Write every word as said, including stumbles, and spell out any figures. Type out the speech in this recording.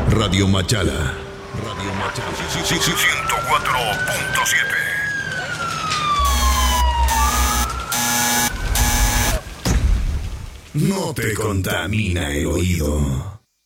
Radio Machala. Radio Machala. Sí, sí, sí, ciento cuatro punto siete. No te contamina el oído.